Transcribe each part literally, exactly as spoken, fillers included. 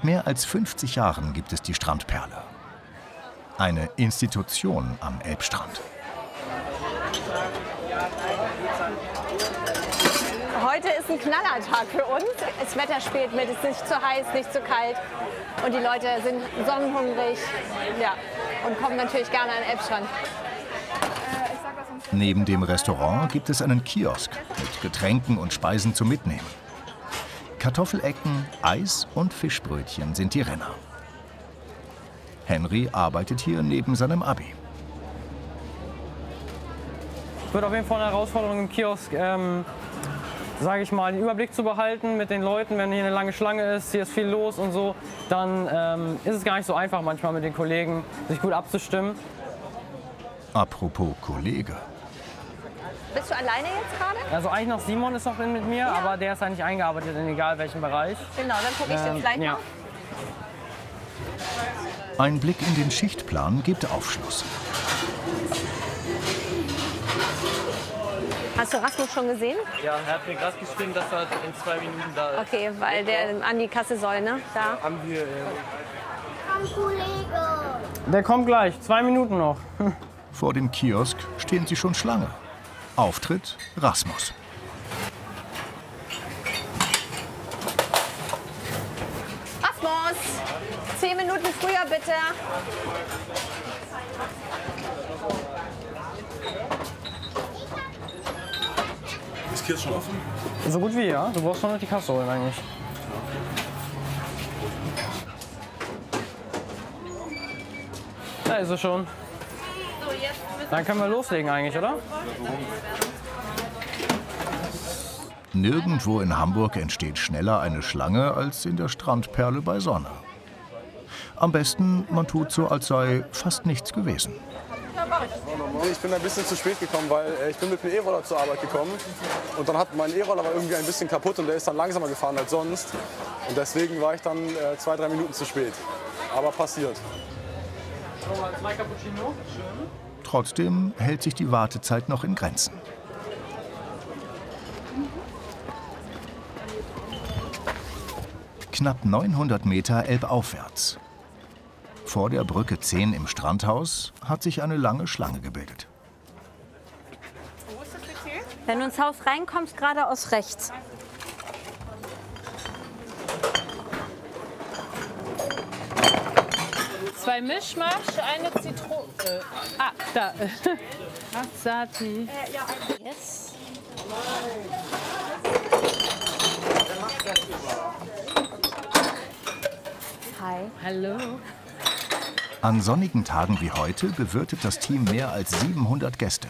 mehr als fünfzig Jahren gibt es die Strandperle. Eine Institution am Elbstrand. Heute ist ein Knallertag für uns. Das Wetter spielt mit, es ist nicht zu heiß, nicht zu kalt. Und die Leute sind sonnenhungrig, ja, und kommen natürlich gerne an den Elbstrand. Neben dem Restaurant gibt es einen Kiosk mit Getränken und Speisen zum Mitnehmen. Kartoffelecken, Eis und Fischbrötchen sind die Renner. Henry arbeitet hier neben seinem Abi. Wird auf jeden Fall eine Herausforderung im Kiosk, ähm, sage ich mal, den Überblick zu behalten mit den Leuten. Wenn hier eine lange Schlange ist, hier ist viel los und so, dann ähm, ist es gar nicht so einfach manchmal mit den Kollegen, sich gut abzustimmen. Apropos Kollege. Bist du alleine jetzt gerade? Also eigentlich noch Simon ist noch mit mir, ja. Aber der ist eigentlich eingearbeitet in egal welchem Bereich. Genau, dann gucke ich ähm, jetzt gleich ja. mal. Ein Blick in den Schichtplan gibt Aufschluss. Hast du Rasmus schon gesehen? Ja, er hat mir gerade geschrieben, dass er in zwei Minuten da ist. Okay, weil der an die Kasse soll, ne? Da. Haben wir, ja. Kollege. Der kommt gleich, zwei Minuten noch. Vor dem Kiosk stehen sie schon Schlange. Auftritt Rasmus. Rasmus, zehn Minuten früher bitte. Ist Kiosk schon offen? So gut wie, ja. Du brauchst nur noch die Kasse holen eigentlich. Da ist er schon. Dann können wir loslegen eigentlich, oder? Nirgendwo in Hamburg entsteht schneller eine Schlange als in der Strandperle bei Sonne. Am besten, man tut so, als sei fast nichts gewesen. Ich bin ein bisschen zu spät gekommen, weil ich bin mit dem E-Roller zur Arbeit gekommen. Und dann hat mein E-Roller war irgendwie ein bisschen kaputt und der ist dann langsamer gefahren als sonst. Und deswegen war ich dann äh, zwei, drei Minuten zu spät. Aber passiert. Zwei Cappuccino. Trotzdem hält sich die Wartezeit noch in Grenzen. Knapp neunhundert Meter elbaufwärts. Vor der Brücke zehn im Strandhaus hat sich eine lange Schlange gebildet. Wenn du ins Haus reinkommst, geradeaus rechts. Zwei Mischmasch, eine Zitrone. Äh, ah, da. Asati. Äh, ja, yes. Hi. Hallo. An sonnigen Tagen wie heute bewirtet das Team mehr als siebenhundert Gäste.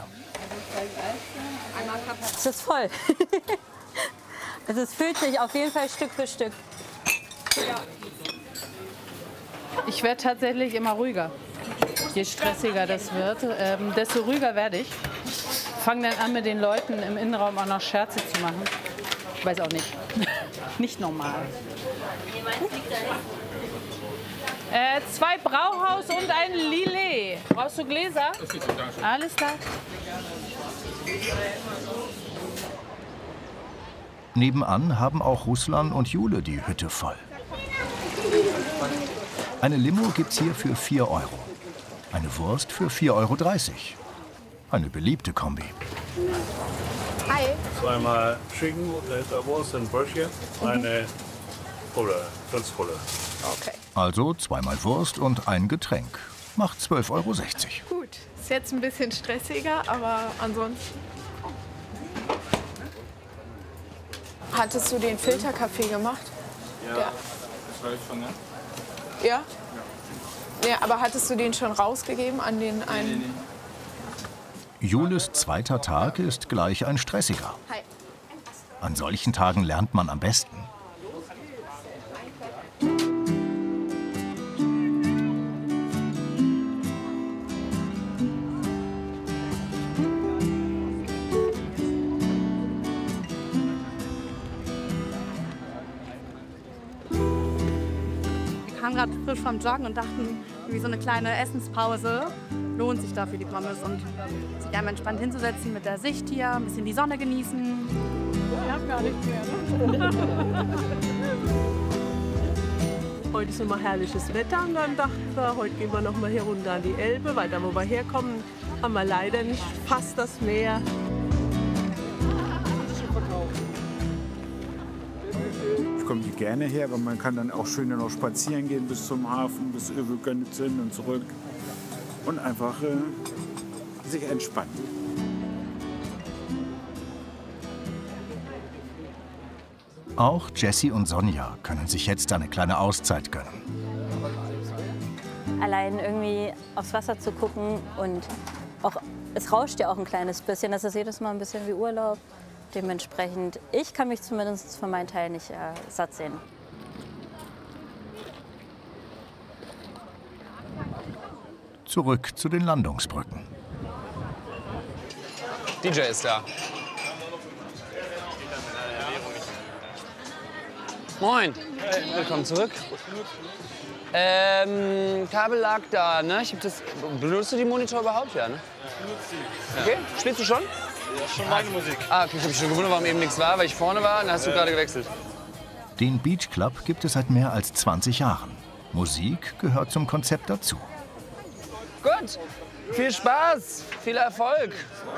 Es ist voll. Also es füllt sich auf jeden Fall Stück für Stück. Ich werde tatsächlich immer ruhiger. Je stressiger das wird, ähm, desto ruhiger werde ich. Fange dann an, mit den Leuten im Innenraum auch noch Scherze zu machen. Ich weiß auch nicht. Nicht normal. Äh, zwei Brauhaus und ein Lillet. Brauchst du Gläser? Alles klar. Nebenan haben auch Ruslan und Jule die Hütte voll. Eine Limo gibt's hier für vier Euro. Eine Wurst für vier Euro dreißig. Eine beliebte Kombi. Hi. Zweimal Schinken, Wurst und Brötchen, eine Pulle, Pulle. Okay. Also zweimal Wurst und ein Getränk. Macht zwölf Euro sechzig. Gut, ist jetzt ein bisschen stressiger, aber ansonsten. Hattest du den Filterkaffee gemacht? Ja, Ja. das war ich schon, ne? Ja? Ja, aber hattest du den schon rausgegeben an den einen? Nee, nee, nee. Jules zweiter Tag ist gleich ein stressiger. Hi. An solchen Tagen lernt man am besten. Wir kamen gerade frisch vom Joggen und dachten, wie so eine kleine Essenspause lohnt sich da für die Pommes und sich einmal entspannt hinzusetzen mit der Sicht hier, ein bisschen die Sonne genießen. Wir haben gar nichts mehr, ne? Heute ist nochmal herrliches Wetter und dann dachten wir, heute gehen wir noch mal hier runter an die Elbe. Weiter, wo wir herkommen, haben wir leider nicht fast das Meer. Ich komme gerne her, weil man kann dann auch schön noch spazieren gehen bis zum Hafen, bis Övelgönnitzen und zurück und einfach äh, sich entspannen. Auch Jessie und Sonja können sich jetzt eine kleine Auszeit gönnen. Allein irgendwie aufs Wasser zu gucken und auch, es rauscht ja auch ein kleines bisschen. Das ist jedes Mal ein bisschen wie Urlaub. Dementsprechend, ich kann mich zumindest für meinen Teil nicht äh, satt sehen. Zurück zu den Landungsbrücken. D J ist da. Moin. Willkommen zurück. Ähm, Kabel lag da, ne? Ich hab das. Benutzt du die Monitor überhaupt? Ja, ne? Okay, spielst du schon? Ja, schon meine Musik. Ah, okay, ich hab mich schon gewundert, warum eben nichts war, weil ich vorne war, und dann hast du gerade gewechselt. Den Beach Club gibt es seit mehr als zwanzig Jahren. Musik gehört zum Konzept dazu. Gut, viel Spaß, viel Erfolg.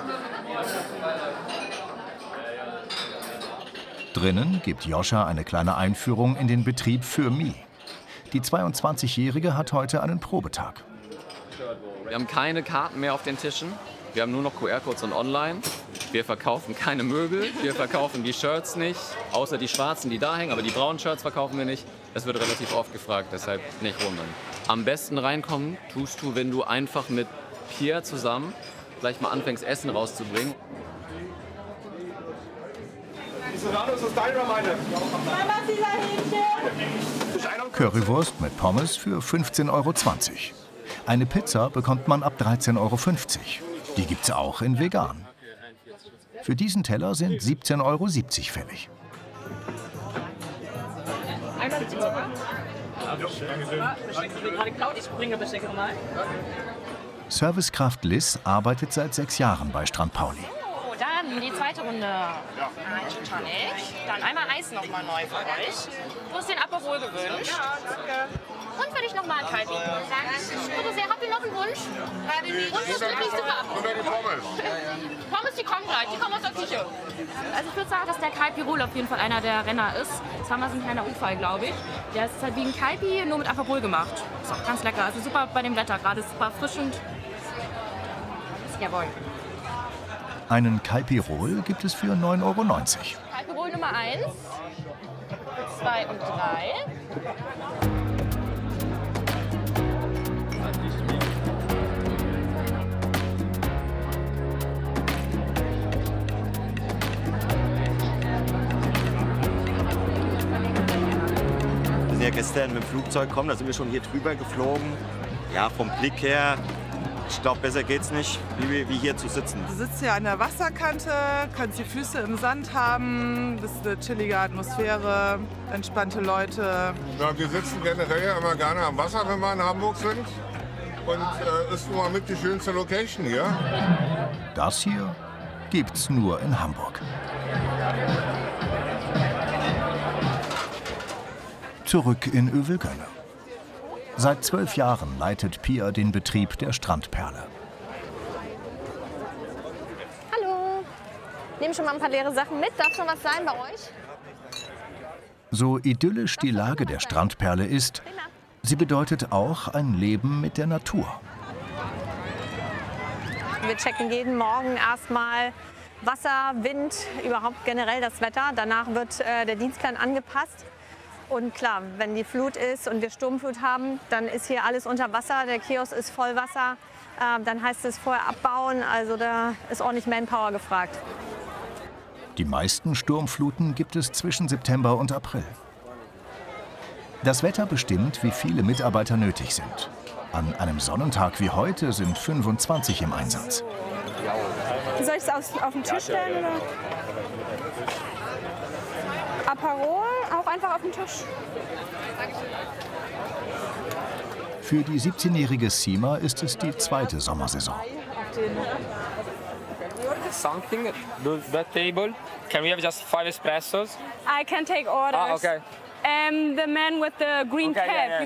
Drinnen gibt Joscha eine kleine Einführung in den Betrieb für Me. Die zweiundzwanzigjährige hat heute einen Probetag. Wir haben keine Karten mehr auf den Tischen. Wir haben nur noch Q R-Codes und online. Wir verkaufen keine Möbel. Wir verkaufen die Shirts nicht, außer die schwarzen, die da hängen. Aber die braunen Shirts verkaufen wir nicht. Das wird relativ oft gefragt, deshalb nicht wundern. Am besten reinkommen tust du, wenn du einfach mit Pierre zusammen gleich mal anfängst, Essen rauszubringen. Currywurst mit Pommes für fünfzehn Euro zwanzig. Eine Pizza bekommt man ab dreizehn Euro fünfzig. Die gibt's auch in vegan. Für diesen Teller sind siebzehn Euro siebzig fällig. Einmal bitte Zucker. Besteck gerade geklaut, ich bringe Besteck nochmal. Servicekraft Liz arbeitet seit sechs Jahren bei Strand Pauli. Oh, dann die zweite Runde. Ein Gin Tonic. Dann einmal Eis nochmal neu für euch. Du hast den Aperol gewünscht. Ja, danke. Und für dich nochmal ein Kalbi. Bitte sehr, habt ihr noch einen Wunsch? Und das finde ich super. Und die Pommes. Pommes, die kommen gleich, die kommen aus der Küche. Also ich würde sagen, dass der Kalpirol auf jeden Fall einer der Renner ist. Jetzt haben wir so ein kleiner Unfall, glaube ich. Der ist halt wie ein Kalpi, nur mit Aperol gemacht. Ist auch ganz lecker. Also super bei dem Wetter gerade. Super erfrischend. Jawohl. Einen Kalpirol gibt es für neun Euro neunzig. Kalpirol Nummer eins, zwei und drei. Wir sind ja gestern mit dem Flugzeug gekommen, da sind wir schon hier drüber geflogen. Ja, vom Blick her, ich glaube, besser geht's nicht, wie, wie hier zu sitzen. Du sitzt hier an der Wasserkante, kannst die Füße im Sand haben, das ist eine chillige Atmosphäre, entspannte Leute. Ja, wir sitzen generell immer gerne am Wasser, wenn wir in Hamburg sind. Und äh, ist nun mal mit die schönste Location hier. Das hier gibt's nur in Hamburg. Zurück in Övelgönne. Seit zwölf Jahren leitet Pia den Betrieb der Strandperle. Hallo. Nehmen schon mal ein paar leere Sachen mit. Darf schon was sein bei euch? So idyllisch die Lage der Strandperle ist, sie bedeutet auch ein Leben mit der Natur. Wir checken jeden Morgen erstmal Wasser, Wind, überhaupt generell das Wetter. Danach wird äh, der Dienstplan angepasst. Und klar, wenn die Flut ist und wir Sturmflut haben, dann ist hier alles unter Wasser. Der Kiosk ist voll Wasser. Äh, dann heißt es vorher abbauen. Also da ist ordentlich Manpower gefragt. Die meisten Sturmfluten gibt es zwischen September und April. Das Wetter bestimmt, wie viele Mitarbeiter nötig sind. An einem Sonnentag wie heute sind fünfundzwanzig im Einsatz. Soll ich es auf, auf den Tisch stellen? Oder? Aperol, auch einfach auf den Tisch. Für die siebzehnjährige Sima ist es die zweite Sommersaison. Something, that table. Can we have just five espressos? I can take orders. Ah, okay. Um, the man with the green Okay, cap. yeah, yeah. You